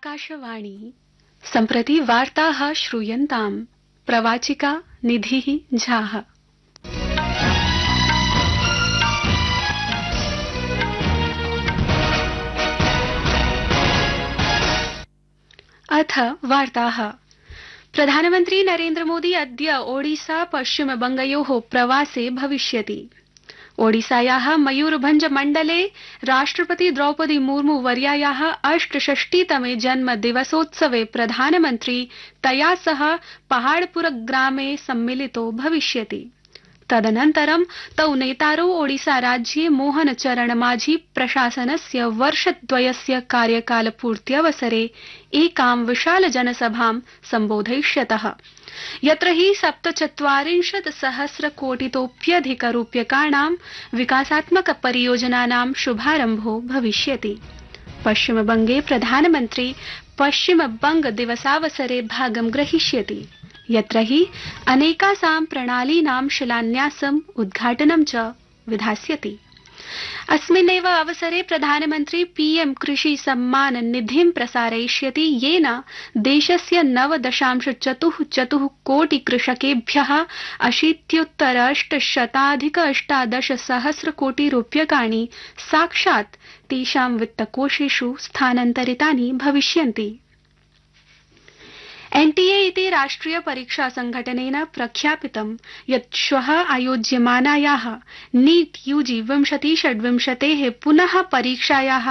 आकाशवाणी सम्प्रति वार्ताः श्रूयन्ताम् प्रवाचिका निधिः झाः। अथ वार्ताः। प्रधानमन्त्री नरेन्द्र मोदी अद्य ओडिसा पश्चिमबंगयोः प्रवासे भविष्यति। ओडिसायाः मयूरभंज मण्डले राष्ट्रपति द्रौपदी मुर्मू वर्यायाः 68तमे जन्मदिवसोत्सवे प्रधानमन्त्री तया सह पहाड़पुर ग्रामे सम्मिलितो भविष्यति। तदनन्तरं तौ नेतारौ ओडिसा राज्ये मोहन चरण माझी प्रशासनस्य वर्षद्वयस्य कार्यकालपूर्त्यवसरे एकां विशाल जनसभां सम्बोधयिष्यतः, यत्र हि 47 सहस्रकोटितोऽप्यधिक रूप्यकाणां विकासात्मक परियोजनानां शुभारम्भो भविष्यति। पश्चिमबंगे प्रधानमन्त्री पश्चिमबंग दिवसावसरे भागं ग्रहीष्यति, यत्र हि अनेकासां प्रणालीनां शिलान्यासम् उद्घाटनं च विधास्यति। अस्मिन्नेव अवसरे प्रधानमन्त्री पीएम कृषि सम्मान निधिं प्रसारयिष्यति, येन देशस्य 9.44 कोटि कृषकेभ्यः 80,818 कोटि रूप्यकाणि साक्षात् तेषां वित्तकोषेषु स्थानान्तरितानि भविष्यन्ति। एनटीए इति राष्ट्रिय परीक्षा संघटनेन प्रख्यापितं यत् श्वः आयोज्यमानायाः नीट यूजी 2026 पुनः परीक्षायाः